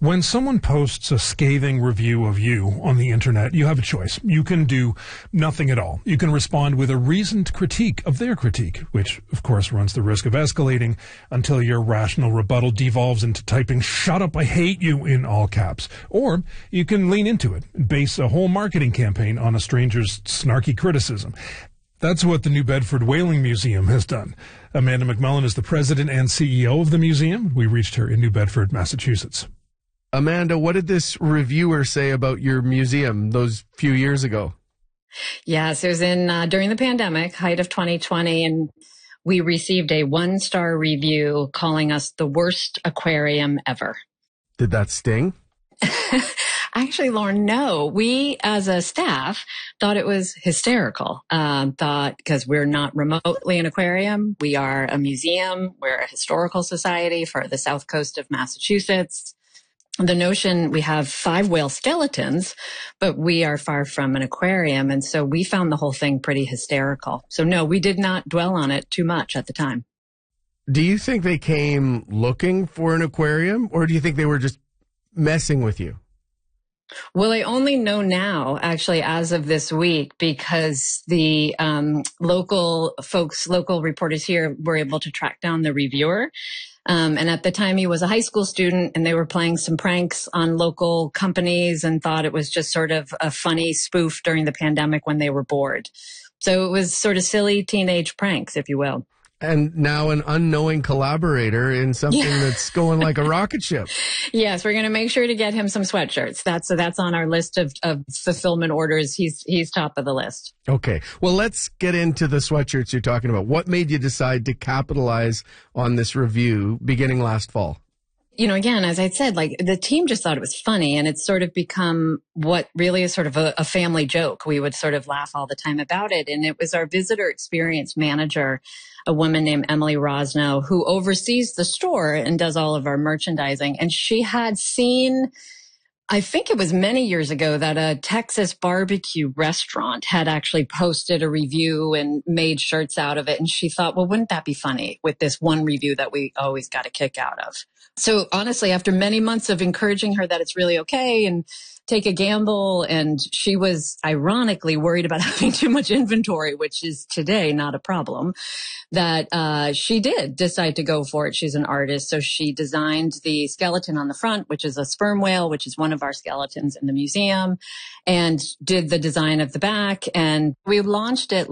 When someone posts a scathing review of you on the internet, you have a choice. You can do nothing at all. You can respond with a reasoned critique of their critique, which, of course, runs the risk of escalating until your rational rebuttal devolves into typing, "Shut up, I hate you," in all caps. Or you can lean into it and base a whole marketing campaign on a stranger's snarky criticism. That's what the New Bedford Whaling Museum has done. Amanda McMullen is the president and CEO of the museum. We reached her in New Bedford, Massachusetts. Amanda, what did this reviewer say about your museum those few years ago? Yes, it was during the pandemic, height of 2020, and we received a 1-star review calling us the worst aquarium ever. Did that sting? Actually, Lauren, no. We, as a staff, thought it was hysterical. Because we're not remotely an aquarium. We are a museum. We're a historical society for the south coast of Massachusetts. The notion, we have 5 whale skeletons, but we are far from an aquarium. And so we found the whole thing pretty hysterical. So no, we did not dwell on it too much at the time. Do you think they came looking for an aquarium, or do you think they were just messing with you? Well, I only know now, actually, as of this week, because the local reporters here were able to track down the reviewer. And at the time, he was a high school student, and they were playing some pranks on local companies and thought it was just sort of a funny spoof during the pandemic when they were bored. So it was sort of silly teenage pranks, if you will. And now an unknowing collaborator in something that's going like a rocket ship. Yes, we're going to make sure to get him some sweatshirts. That's on our list of fulfillment orders. He's top of the list. Okay. Well, let's get into the sweatshirts you're talking about. What made you decide to capitalize on this review beginning last fall? You know, again, as I said, like the team just thought it was funny, and it's sort of become what really is sort of a family joke. We would sort of laugh all the time about it. And it was our visitor experience manager, a woman named Emily Rosno, who oversees the store and does all of our merchandising. And she had seen, I think it was many years ago, that a Texas barbecue restaurant had actually posted a review and made shirts out of it. And she thought, well, wouldn't that be funny with this one review that we always got a kick out of? So honestly, after many months of encouraging her that it's really okay and take a gamble, and she was ironically worried about having too much inventory, which is today not a problem, that she did decide to go for it. She's an artist. So she designed the skeleton on the front, which is a sperm whale, which is one of our skeletons in the museum, and did the design of the back. And we launched it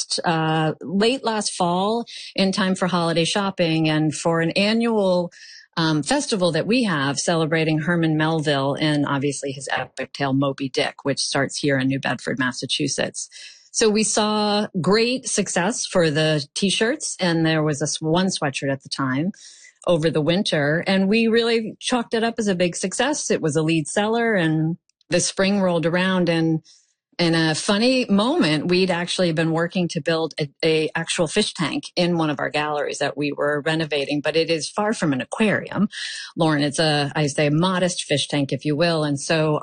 late last fall in time for holiday shopping and for an annual festival that we have celebrating Herman Melville and obviously his epic tale Moby Dick, which starts here in New Bedford, Massachusetts. So we saw great success for the t-shirts, and there was one sweatshirt at the time over the winter, and we really chalked it up as a big success. It was a lead seller, and the spring rolled around, and in a funny moment, we'd actually been working to build a actual fish tank in one of our galleries that we were renovating, but it is far from an aquarium. Lauren, it's I say, a modest fish tank, if you will. And so